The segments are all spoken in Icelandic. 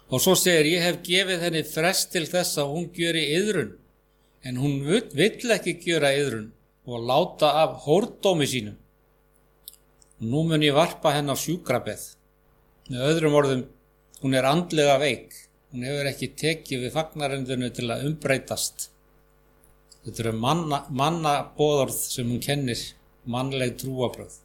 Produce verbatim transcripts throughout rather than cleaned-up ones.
Og svo segir, ég hef gefið henni frest til þess að hún gjöri iðrun, en hún vill ekki gjöra iðrun og láta af hórdómi sínum. Og nú mun ég varpa henni á sjúkrabeð. Með öðrum orðum, hún er andlega veik. Hún hefur ekki tekið við fagnarendinu til að umbreytast. Þetta eru manna, manna boðorð sem hún kennir, mannleg trúarbrögð.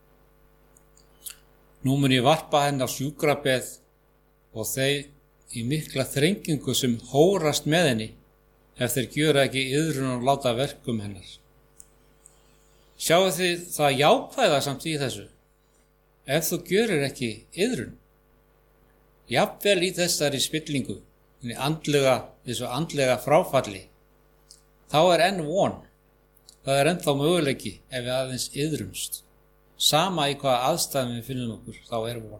Nú mun ég varpa henni á sjúkrabeð og þeir í mikla þrengingu sem hórast með henni ef þeir gjöra ekki iðrun og láta verkum hennar. Sjáu þið það jákvæða samt í þessu. Ef þú gjörir ekki iðrun, jafnvel í þessari spillingu, andlega, þessu andlega fráfalli, þá er enn von. Það er ennþá möguleiki ef við aðeins iðrumst. Sama í hvaða aðstæðum við finnum okkur, þá er von.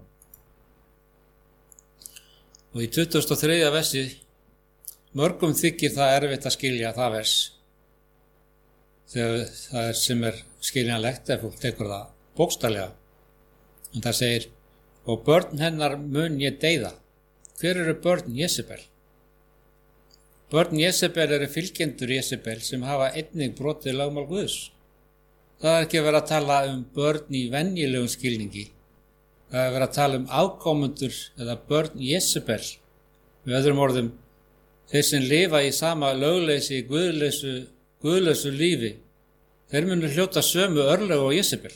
Og í tuttugasta og þriðja versi, mörgum þykir það erfitt að skilja það vers. Þegar það er sem er skiljanlegt ef fólk tekur það bókstaflega. En það segir, og börn hennar mun ég deyða. Hver eru börn Jesebel? Börn Jesebel eru fylgjendur Jesebel sem hafa einnig brotið lögmál Guðs. Það er ekki verið að tala um börn í venjulegum skilningi. Það er verið að tala um afkomendur eða börn Jesebel. Með öðrum orðum, þeir sem lifa í sama lögleysi, guðlausu, guðlausu lífi, þeir munu hljóta sömu örlög og Jesebel.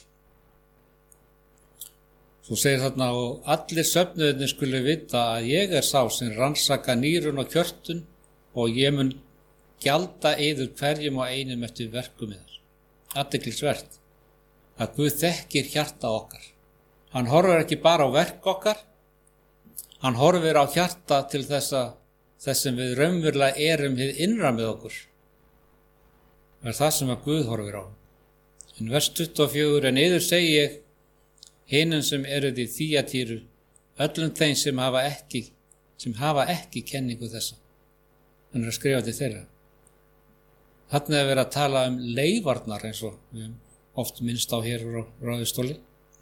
Svo segir þarna, og allir söfnuðirnir skulu vita að ég er sá sem rannsaka nýrun og kjörtun og ég mun gjalda yður hverjum og einum eftir verkum yðar. Athyglisvert að Guð þekkir hjarta okkar. Hann horfir ekki bara á verk okkar, hann horfir á hjarta til þess að þess sem við raunverulega erum hið innra með okkur. Það er það sem að Guð horfir á. En vers tuttugu og fjögur, en yður segi ég, hinum sem eruð í Þýatýru, öllum þeim sem hafa ekki, sem hafa ekki kenningu þessa. Hann er að skrifa til þeirra. Þarna er verið að tala um leifarnar eins og við oft minnst á hér á Ráðustóli,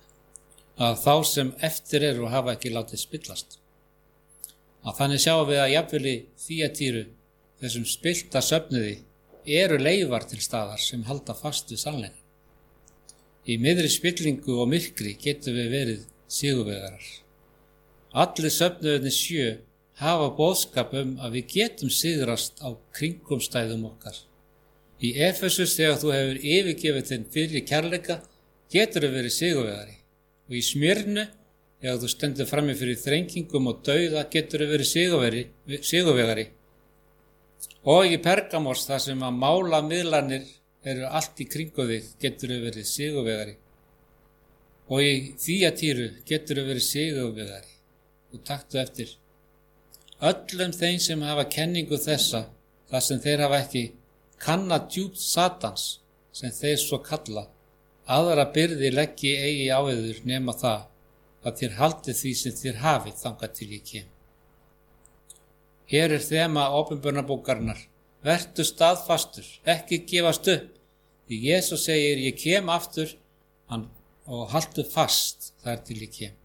að þá sem eftir eru og hafa ekki látið spillast. Að þannig sjáum við að jafnvel í Þýatýru, þessum spillta söfnuði, eru leifar til staðar sem halda fast við sannleikann. Í miðri spillingu og myrkri getum við verið sigurvegarar. Allir söfnuðirnir sjö hafa boðskap um að við getum sigrast á kringumstæðum okkar. Í Efesus, þegar þú hefur yfirgefið þinn fyrir kærleika, getur þú verið sigurvegari. Og í Smyrnu, þegar þú stendur frammi fyrir þrengingum og dauða, getur þú verið sigurvegari. Og í Pergamos, þar sem að mála miðlarnir eru allt í kringu þig, getur þú verið sigurvegari. Og í Þýatýru getur þú verið sigurvegari. Og taktu eftir. Öllum þeim sem hafa kenningu þessa, þar sem þeir hafa ekki kanna djúpt Satans, sem þeir svo kalla, aðra byrði leggi eigi á yður nema það, að þér haldið því sem þér hafið þangað til ég kem. Hér er þema opinberunarbókarinnar, vertu staðfastur, ekki gefast upp, því Jesús segir ég kem aftur hann, og haltu fast þar til ég kem.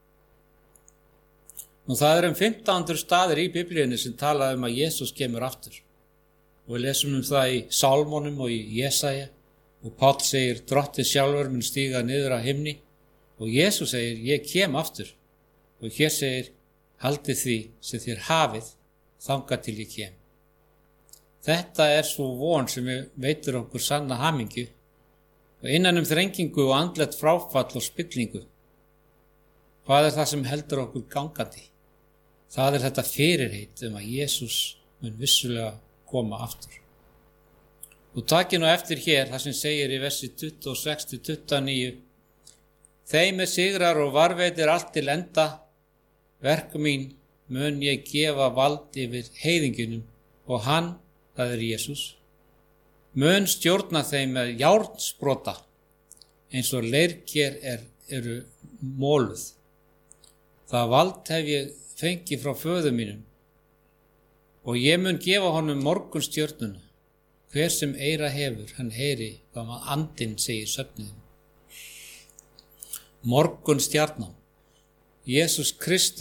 Nú það er um fimmtán hundruð staðir í Biblíunni sem tala um að Jesús kemur aftur. Og við lesum um það í Sálmónum og í Jesaja og Páll segir drottinn sjálfur mun stíga niður af himni og Jesús segir ég kem aftur og hér segir haldið því sem þér hafið þangað til ég kem. Þetta er svo von sem veitir okkur sanna hamingju og innan um þrengingu og andlegt fráfall og spillingu. Hvað er það sem heldur okkur gangandi? Það er þetta fyrirheit um að Jesús mun vissulega koma aftur. Og takið nú eftir hér það sem segir í versi tuttugu og sex til tuttugu og níu. Þeim er sigrar og varveitir allt til enda, verk mín mun ég gefa vald yfir heiðingjunum og hann, það er Jesús, mun stjórna þeim með járnsprota eins og leirker er, eru móluð. Það vald hef ég fengið frá föður mínum og ég mun gefa honum morgunstjörnuna. Hver sem eyra hefur, hann heyri hvað andinn segir söfnuðum. Morgunstjarnan. Jesús Kristus